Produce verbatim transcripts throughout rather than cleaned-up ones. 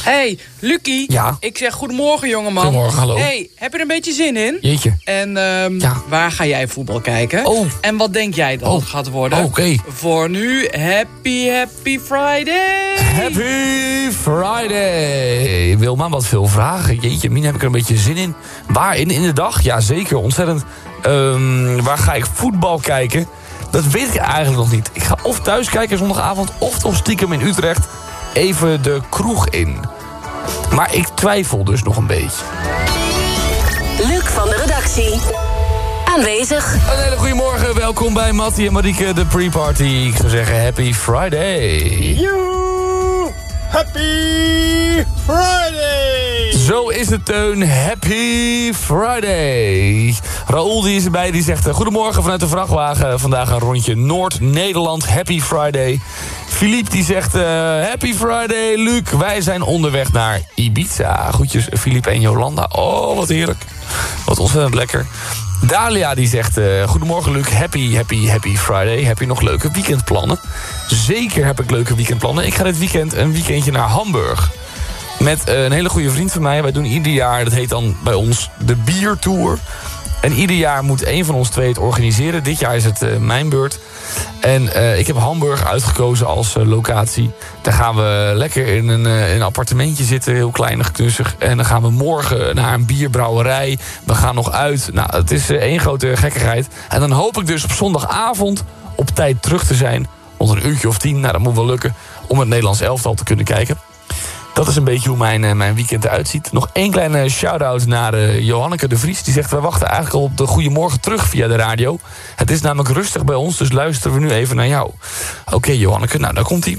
Hey, Lucie. Ja? Ik zeg goedemorgen, jongeman. Goedemorgen, hallo. Hey, heb je er een beetje zin in? Jeetje. En um, Ja. waar ga jij voetbal kijken? Oh. En wat denk jij dat Oh. het gaat worden? Oh, oké. Voor nu, happy, happy Friday! Happy Friday! Wilma, wat veel vragen. Jeetje, Mien, heb ik er een beetje zin in. Waar? In, in de dag? Ja, zeker. Ontzettend. Um, waar ga ik voetbal kijken? Dat weet ik eigenlijk nog niet. Ik ga of thuis kijken zondagavond, of toch stiekem in Utrecht even de kroeg in. Maar ik twijfel dus nog een beetje. Luc van de redactie. Aanwezig. Een hele goede morgen. Welkom bij Mattie en Marieke, de pre-party. Ik zou zeggen, happy Friday. You happy Friday! Zo is het, Teun. Happy Friday. Raoul die is erbij, die zegt... Goedemorgen vanuit de vrachtwagen. Vandaag een rondje Noord-Nederland. Happy Friday. Philippe die zegt... Uh, Happy Friday, Luc. Wij zijn onderweg naar Ibiza. Groetjes, Philippe en Jolanda. Oh, wat heerlijk. Wat ontzettend lekker. Dalia die zegt... Uh, Goedemorgen, Luc. Happy, happy, happy Friday. Heb je nog leuke weekendplannen? Zeker heb ik leuke weekendplannen. Ik ga dit weekend een weekendje naar Hamburg. Met uh, een hele goede vriend van mij. Wij doen ieder jaar, dat heet dan bij ons de Biertour. En ieder jaar moet één van ons twee het organiseren. Dit jaar is het uh, mijn beurt. En uh, ik heb Hamburg uitgekozen als uh, locatie. Daar gaan we lekker in een, uh, in een appartementje zitten. Heel klein en knussig. En dan gaan we morgen naar een bierbrouwerij. We gaan nog uit. Nou, het is uh, één grote gekkigheid. En dan hoop ik dus op zondagavond op tijd terug te zijn. Onder een uurtje of tien. Nou, dat moet wel lukken. Om het Nederlands elftal te kunnen kijken. Dat is een beetje hoe mijn, uh, mijn weekend eruit ziet. Nog één kleine shout-out naar uh, Johanneke de Vries. Die zegt, we wachten eigenlijk al op de goeiemorgen terug via de radio. Het is namelijk rustig bij ons, dus luisteren we nu even naar jou. Oké, okay, Johanneke, nou, daar komt-ie.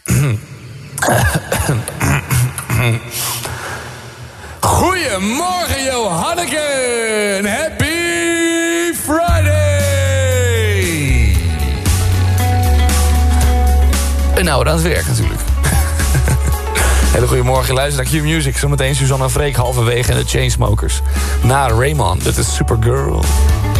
Goedemorgen, Johanneke! En happy Friday! En nou, aan het werk natuurlijk. Hele goedemorgen, luister naar Q Music. Zometeen Suzanne Freek halverwege en de Chainsmokers. Na Raymond, dit is Supergirl.